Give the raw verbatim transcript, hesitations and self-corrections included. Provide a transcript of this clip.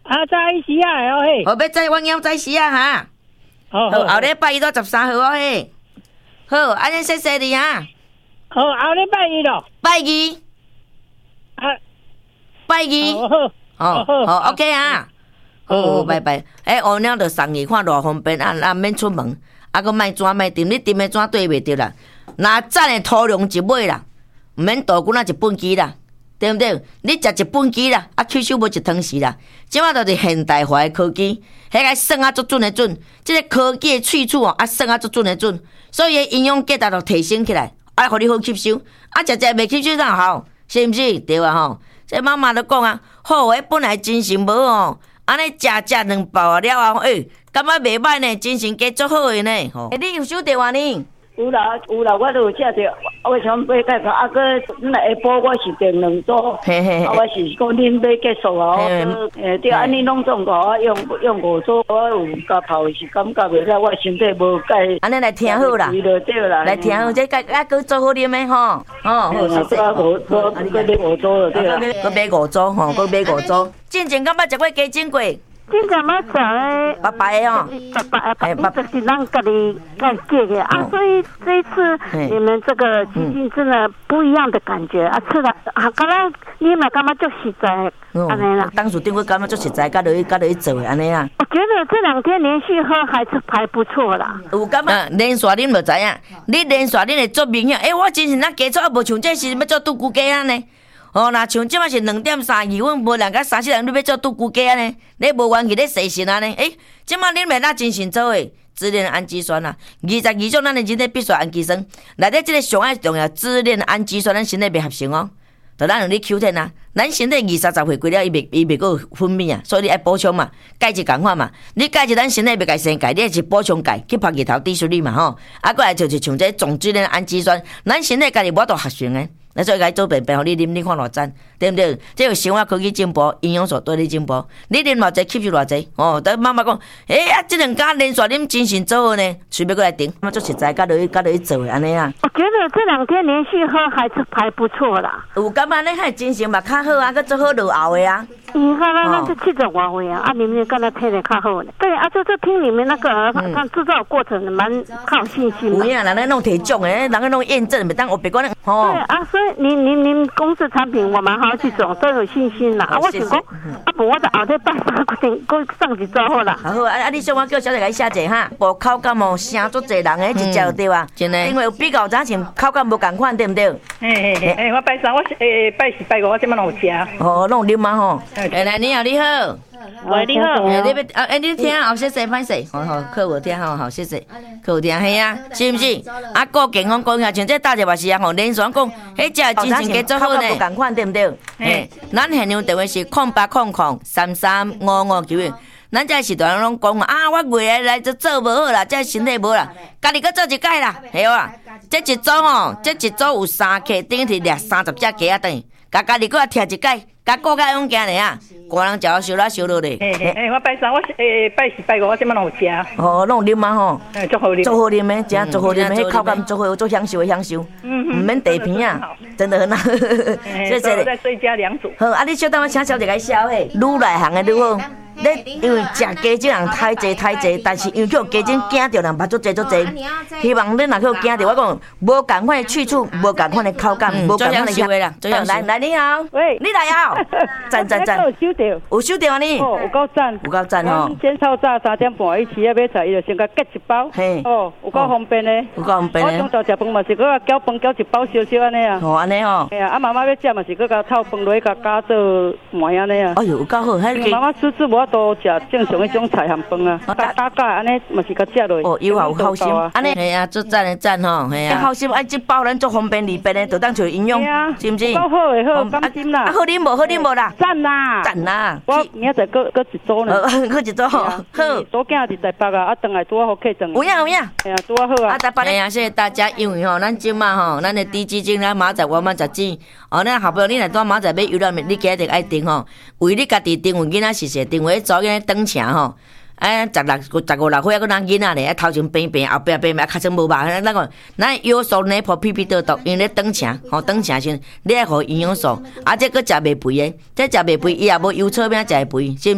啊，早时啊，哦嘿。 好，要早晚要早时啊哈。 好， 好，后礼拜一到十三号哦嘿。好，安尼谢谢你啊。 好，后礼拜一咯。 拜二。 啊。 拜二。 好。 好，好 ，OK 啊。好，拜拜。诶，乌鸟着送去看偌方便啊，啊免出门，啊，佮莫纸莫订，你订的纸对袂着啦。若赞的土量一买啦，毋免大骨仔一本机啦，对毋对？你食一本机啦，啊，吸收无一汤匙啦。即摆就是现代化的科技，迄个算啊足准的准，即个科技的喙齿哦，啊算啊足准的准，所以营养价值就提升起来，啊，互你好吸收。啊，食食袂吸收哪好？是毋是？对啊吼。这妈妈都讲啊，好诶，本来精神无哦。安尼食食两包了后，诶，感觉袂歹呢，精神加足好诶呢。吼，你有收到啊呢？ 有啦有啦，我都有食着。我想买解个，啊个，咱下晡我是订两组，啊我是讲恁要结束哦，诶，对，安尼拢总甲我用用五组，我有甲泡是感觉袂了，我身体无解。 安尼来听好啦，来听好，这个啊，佮做好啉诶吼，哦，好，谢谢。 啊，五组，佮买五组了，对啊。 佮买五组吼，佮买五组。之前敢捌食过鸡精过？ 真正要食诶， 白白的哦， 白白的，就是咱家己家借的啊。所以这一次你们这个基金真的不一样的感觉啊，吃了啊，感觉你嘛感觉足实在，安尼啦。 当时顶我感觉足实在，甲落去甲落去做的安尼啊。 我觉得这两天连续喝还是还不错啦。 有感觉连续啉就知影，你连续啉会足明显。诶，我真是咱加错啊，无像这时要做拄骨鸡啊呢。哦，若像即摆是两点三二分，无人甲三四人你要做拄骨鸡啊呢？你无元气咧洗身啊呢？诶，即摆恁袂那精神做诶，支链氨基酸啊，二十二种咱的人体必需氨基酸，内底即个上爱重要支链氨基酸，咱身体袂合成哦，就咱用你 Q ten 啊，咱身体二三十岁过了，伊袂伊袂个分泌啊，所以你爱补充嘛，钙质共款嘛，你钙质咱身体袂甲生钙，你爱是补充钙，去拍日头滴水哩嘛吼，啊，过来就是像这总支链氨基酸，咱身体家己无度合成诶。那所以该做便便，互你啉，你看偌赞，对不对？这有生活科技进步，营养素对你进步，你啉偌济，吸收偌济。哦，等妈妈讲，哎呀，这两家连续啉精神做好呢，随便过来订，我做实在，甲落去甲落去做的安尼啊。 我觉得这两天连续喝还是还不错啦。 有感觉你还精神嘛较好啊，佮做好落后的啊。 你看那那是七十多岁啊，啊，你们刚才听得较好呢。对啊，就就听你们那个看制造过程蛮靠信心的。 有影，人咧弄提奖诶，人咧弄验证，袂当我别讲咧。哦。 对啊，所以你你你公司产品我蛮好去做，都有信心啦。啊，我想讲，啊不，我就后头拜三决定，搁上一组好啦。 好啊，啊你小我叫小姐来写者哈，无口感哦，声足侪人诶，一食就对啊。真诶。因为有比较早前口感无共款，对毋对？ 嘿嘿嘿，诶，我拜三，我诶拜四拜五，我即摆拢有食。 哦，拢有啉嘛吼。哎，来你好，你好。 喂，你好。 哎，你要啊？哎，你听好，谢谢，歹势。好好，客户听好好，谢谢。客户听嘿啊，是毋是？啊，顾健康讲下，像这大只嘛是啊吼，连续讲，迄只精神加做好呢。共款对毋对？嘿，咱现场电话是空八空空三三五五九一。咱这是大人拢讲啊，我月来来做做无好啦，这身体无啦，家己搁做一届啦，系哇？这一组吼，这一组有三克，等于是掠三十只鸡啊等于，家家己搁来摕一届。甲顾较勇敢咧啊，个人食好烧啦烧落咧。 嘿嘿，诶，我拜三，我诶拜四拜五，我即摆拢有食。 哦，拢有啉嘛吼。 诶，足好啉。 足好啉诶，真足好啉诶，迄口感足好，足享受诶享受。嗯嗯。唔免地片啊，真的很好。 谢谢。再追加两组。 好，啊，你小等我请小姐来消嘿，愈内行诶愈好。你因为食鸡精人太济太济，但是因为叫鸡精惊着人目足济足济，希望你若去惊着，我讲无共款的去处，无共款的口感，无共款的香味啦。来来，你好， 喂， 你来啊！赞赞赞！ 有收到， 有收到啊你？ 哦，有够赞， 有够赞吼！ 煎炒炸三点半，伊起啊买菜，伊就先甲结一包， 嘿， 哦，有够方便嘞， 有够方便嘞。 我中昼食饭嘛是搁甲搅饭搅一包烧烧安尼啊。 哦，安尼吼。 哎呀，啊妈妈要食嘛是搁甲炒饭落去甲加做糜安尼啊。 哎呦，有够好，迄妈妈叔叔无多食正。像迄种菜含饭啊，打打架安尼嘛是甲食落。 哦，有好有好心，安尼系啊，做赞的赞吼，系啊。好心，啊，这包咱做方便利便的，就当做营养，是毋是？ 够好诶，好放心啦。 啊，好啉无？好啉无啦？ 赞啦！ 赞啦！ 我明仔载搁搁一组呢。 搁一组好。好。 多囝伫台北啊，啊，转来拄啊好客转。 有影有影。 哎呀，拄啊好啊。 啊，台北。哎呀，谢谢大家，因为吼，咱即马吼，咱的低基金咱明仔载我们十钱，哦，咱好不容易来当明仔载买游览面，你今日爱订吼，为你家己订，有囡仔是是订，为早囡等车吼。哎，十六、十五六岁还搁咱囡仔咧，头前平平，后壁平平，尻川无肉，那个咱有素奶泡屁屁倒倒，因咧等车，吼等车先，你爱互营养素，啊，这搁食袂肥诶，这食袂肥，伊也无油炒饼食会肥，是。